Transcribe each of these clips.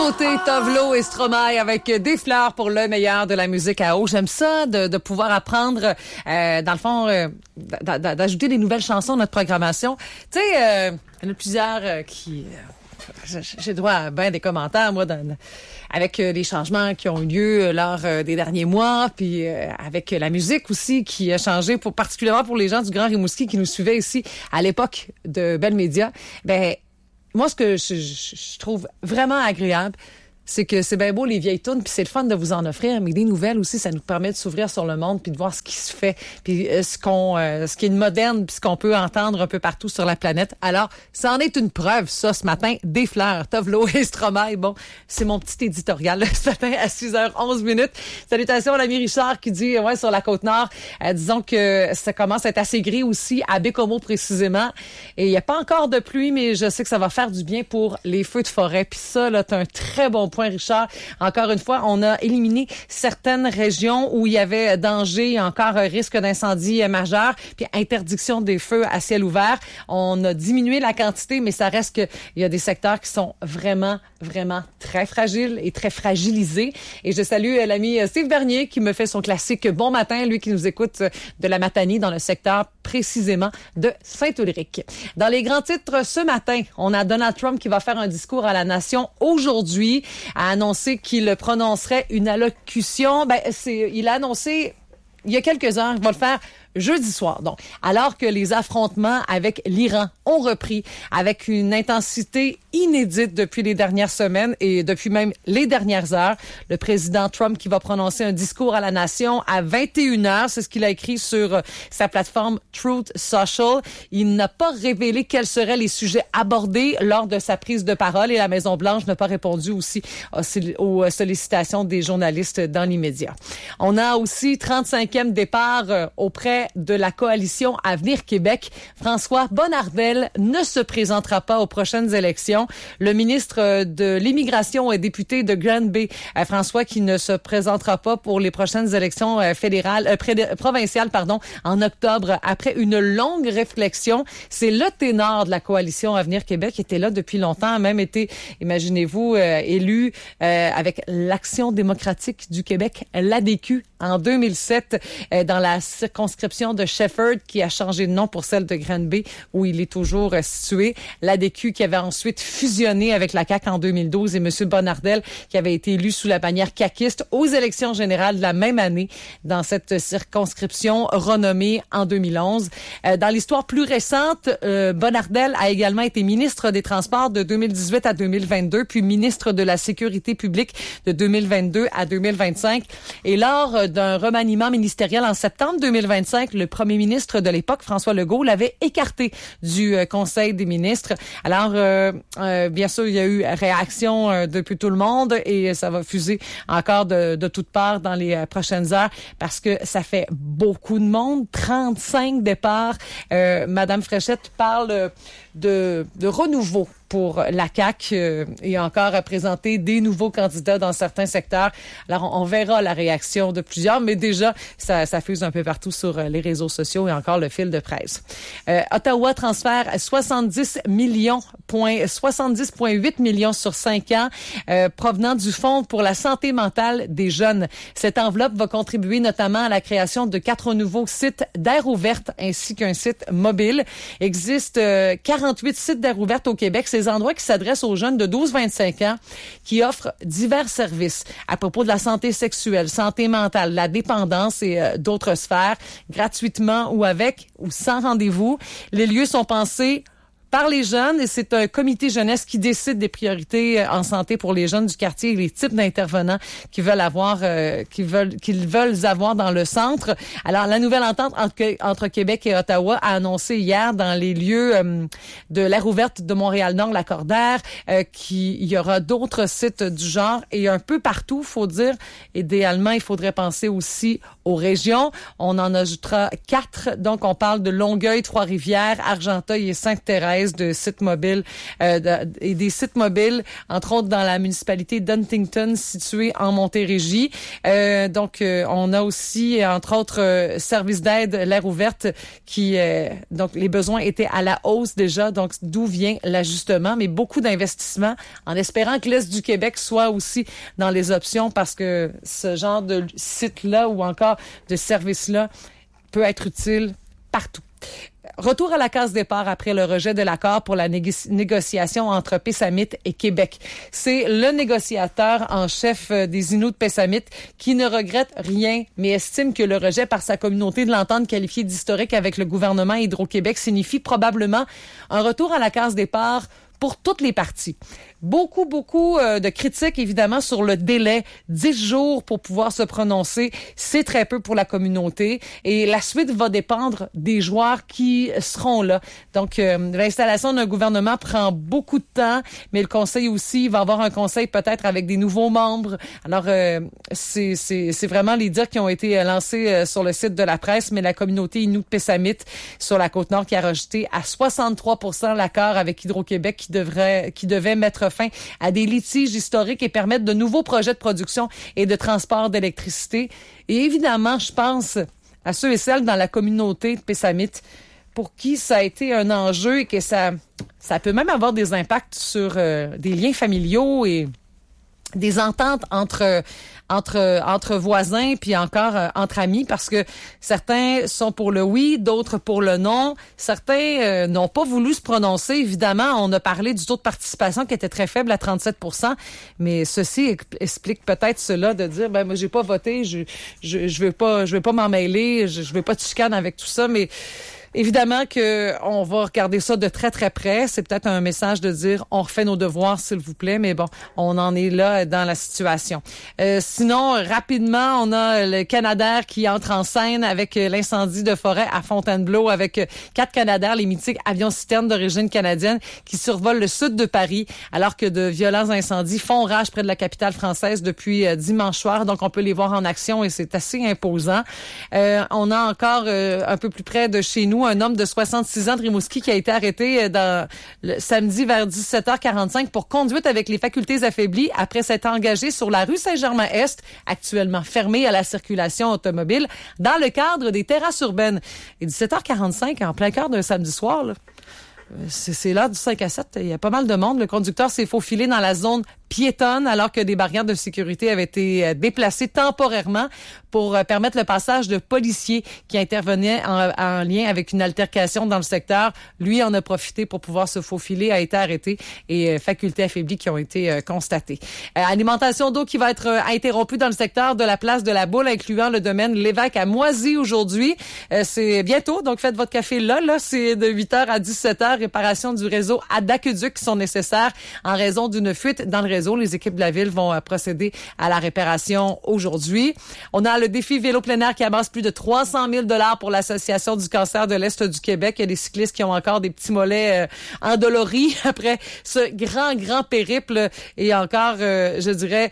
Nouveauté, Tovlo et Stromae avec des fleurs pour le meilleur de la musique à eau. J'aime ça de pouvoir apprendre, dans le fond, d'ajouter des nouvelles chansons à notre programmation. Tu sais, il y en a plusieurs qui... j'ai droit à bien des commentaires, moi, avec les changements qui ont eu lieu lors des derniers mois, puis avec la musique aussi qui a changé, particulièrement pour les gens du Grand Rimouski qui nous suivaient ici à l'époque de Bell Media. Ben, moi, ce que je trouve vraiment agréable, c'est que c'est bien beau les vieilles tunes, puis c'est le fun de vous en offrir, mais des nouvelles aussi, ça nous permet de s'ouvrir sur le monde, puis de voir ce qui se fait, puis ce qui est moderne, puis ce qu'on peut entendre un peu partout sur la planète. Alors, ça en est une preuve, ça, ce matin, des fleurs, Tovlo et Stromae. Bon, c'est mon petit éditorial là, ce matin à 6h11. Salutations à l'ami Richard qui dit, ouais, sur la Côte-Nord, disons que ça commence à être assez gris aussi, à Bécomo précisément, et il n'y a pas encore de pluie, mais je sais que ça va faire du bien pour les feux de forêt. Puis ça, là, t'as un très bon point, Richard. Encore une fois, on a éliminé certaines régions où il y avait danger, encore un risque d'incendie majeur, puis interdiction des feux à ciel ouvert. On a diminué la quantité, mais ça reste qu'il y a des secteurs qui sont vraiment, vraiment très fragiles et très fragilisés. Et je salue l'ami Steve Bernier qui me fait son classique Bon matin, lui qui nous écoute de la Matanie dans le secteur précisément de Saint-Ulrich. Dans les grands titres ce matin, on a Donald Trump qui va faire un discours à la nation aujourd'hui, a annoncé qu'il prononcerait une allocution. Il a annoncé il y a quelques heures, il va le faire jeudi soir. Donc, alors que les affrontements avec l'Iran ont repris avec une intensité inédite depuis les dernières semaines et depuis même les dernières heures, le président Trump qui va prononcer un discours à la nation à 21h, c'est ce qu'il a écrit sur sa plateforme Truth Social. Il n'a pas révélé quels seraient les sujets abordés lors de sa prise de parole et la Maison-Blanche n'a pas répondu aussi aux sollicitations des journalistes dans l'immédiat. On a aussi 35e départ auprès de la coalition Avenir Québec. François Bonnardel ne se présentera pas aux prochaines élections. Le ministre de l'Immigration et député de Granby, François, qui ne se présentera pas pour les prochaines élections provinciales, en octobre. Après une longue réflexion, c'est le ténor de la coalition Avenir Québec qui était là depuis longtemps, a même été, imaginez-vous, élu avec l'Action démocratique du Québec, l'ADQ, en 2007, dans la circonscription de Shefford, qui a changé de nom pour celle de Granby, où il est toujours situé. L'ADQ qui avait ensuite fusionné avec la CAQ en 2012 et M. Bonnardel qui avait été élu sous la bannière caquiste aux élections générales de la même année dans cette circonscription renommée en 2011. Dans l'histoire plus récente, Bonnardel a également été ministre des Transports de 2018 à 2022, puis ministre de la Sécurité publique de 2022 à 2025. Et lors d'un remaniement ministériel en septembre 2025, le premier ministre de l'époque, François Legault, l'avait écarté du Conseil des ministres. Alors, bien sûr, il y a eu réaction depuis tout le monde et ça va fuser encore de toutes parts dans les prochaines heures parce que ça fait beaucoup de monde. 35 départs. Madame Fréchette parle de renouveau pour la CAQ et encore à présenter des nouveaux candidats dans certains secteurs. Alors, on verra la réaction de plusieurs, mais déjà, ça fuse un peu partout sur les réseaux sociaux et encore le fil de presse. Ottawa transfère 70,8 millions sur 5 ans provenant du Fonds pour la santé mentale des jeunes. Cette enveloppe va contribuer notamment à la création de 4 nouveaux sites d'air ouverte ainsi qu'un site mobile. Il existe 48 sites d'air ouverte au Québec. Ces endroits qui s'adressent aux jeunes de 12-25 ans qui offrent divers services à propos de la santé sexuelle, santé mentale, la dépendance et d'autres sphères, gratuitement ou avec ou sans rendez-vous. Les lieux sont pensés par les jeunes et c'est un comité jeunesse qui décide des priorités en santé pour les jeunes du quartier et les types d'intervenants qu'ils veulent avoir dans le centre. Alors la nouvelle entente entre Québec et Ottawa a annoncé hier dans les lieux de l'aire ouverte de Montréal-Nord, Lacordaire, qu'il y aura d'autres sites du genre et un peu partout, faut dire. Idéalement, il faudrait penser aussi aux régions. On en ajoutera 4. Donc on parle de Longueuil, Trois-Rivières, Argenteuil et Sainte-Thérèse. baisse de sites mobiles et des sites mobiles, entre autres dans la municipalité d'Huntington, située en Montérégie. Donc, on a aussi, entre autres, services d'aide, l'aire ouverte, qui donc les besoins étaient à la hausse déjà, donc d'où vient l'ajustement, mais beaucoup d'investissements, en espérant que l'Est du Québec soit aussi dans les options, parce que ce genre de site-là ou encore de service-là peut être utile partout. Retour à la case départ après le rejet de l'accord pour la négociation entre Pessamit et Québec. C'est le négociateur en chef des Inuits de Pessamit qui ne regrette rien, mais estime que le rejet par sa communauté de l'entente qualifiée d'historique avec le gouvernement Hydro-Québec signifie probablement un retour à la case départ pour toutes les parties. Beaucoup de critiques, évidemment, sur le délai. 10 jours pour pouvoir se prononcer, c'est très peu pour la communauté. Et la suite va dépendre des joueurs qui seront là. Donc, l'installation d'un gouvernement prend beaucoup de temps, mais le conseil aussi, il va avoir un conseil peut-être avec des nouveaux membres. Alors, c'est vraiment les dires qui ont été lancés sur le site de la presse, mais la communauté Innu de Pessamit sur la Côte-Nord qui a rejeté à 63% l'accord avec Hydro-Québec qui devait mettre fin à des litiges historiques et permettre de nouveaux projets de production et de transport d'électricité. Et évidemment, je pense à ceux et celles dans la communauté de Pessamit pour qui ça a été un enjeu et que ça peut même avoir des impacts sur des liens familiaux et des ententes entre voisins puis encore entre amis, parce que certains sont pour le oui, d'autres pour le non. Certains n'ont pas voulu se prononcer. Évidemment, on a parlé du taux de participation qui était très faible à 37%, mais ceci explique peut-être cela de dire moi j'ai pas voté, je veux pas m'en mêler, je veux pas de chicane avec tout ça, mais évidemment que on va regarder ça de très, très près. C'est peut-être un message de dire on refait nos devoirs, s'il vous plaît, mais bon, on en est là dans la situation. Sinon, rapidement, on a le Canadair qui entre en scène avec l'incendie de forêt à Fontainebleau, avec 4 Canadair, les mythiques avions-citernes d'origine canadienne, qui survolent le sud de Paris, alors que de violents incendies font rage près de la capitale française depuis dimanche soir. Donc, on peut les voir en action et c'est assez imposant. On a encore un peu plus près de chez nous un homme de 66 ans de Rimouski qui a été arrêté le samedi vers 17h45 pour conduite avec les facultés affaiblies après s'être engagé sur la rue Saint-Germain-Est, actuellement fermée à la circulation automobile, dans le cadre des terrasses urbaines. Et 17h45, en plein cœur d'un samedi soir, là, c'est l'heure du 5 à 7. Il y a pas mal de monde. Le conducteur s'est faufilé dans la zone piétonne alors que des barrières de sécurité avaient été déplacées temporairement pour permettre le passage de policiers qui intervenaient en lien avec une altercation dans le secteur. Lui en a profité pour pouvoir se faufiler, a été arrêté et facultés affaiblies qui ont été constatées. Alimentation d'eau qui va être interrompue dans le secteur de la place de la Boule, incluant le domaine L'Évêque à Moisy aujourd'hui. C'est bientôt, donc faites votre café là. C'est de 8h à 17h. Réparation du réseau d'aqueducs qui sont nécessaires en raison d'une fuite dans le réseau. Les équipes de la ville vont procéder à la réparation aujourd'hui. On a le défi vélo plein air qui amasse plus de 300 000 $ pour l'Association du cancer de l'Est du Québec. Il y a des cyclistes qui ont encore des petits mollets endoloris après ce grand périple et encore, je dirais,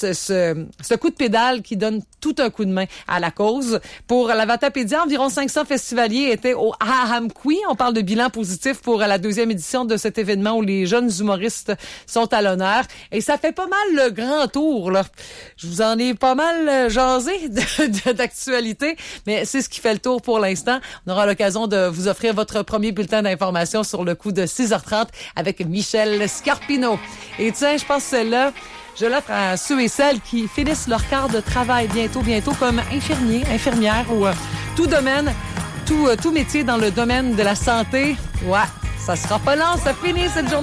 ce coup de pédale qui donne tout un coup de main à la cause. Pour la Vatapédia, environ 500 festivaliers étaient au Ahamkwi. On parle de bilan positif pour la 2e édition de cet événement où les jeunes humoristes sont à l'honneur. Et ça fait pas mal le grand tour, là. Je vous en ai pas mal jasé d'actualité, mais c'est ce qui fait le tour pour l'instant. On aura l'occasion de vous offrir votre premier bulletin d'information sur le coup de 6h30 avec Michel Scarpino. Et tiens, je pense que celle-là, je l'offre à ceux et celles qui finissent leur quart de travail bientôt comme infirmiers, infirmières ou tout domaine, tout métier dans le domaine de la santé. Ouais, ça sera pas long, ça finit cette journée.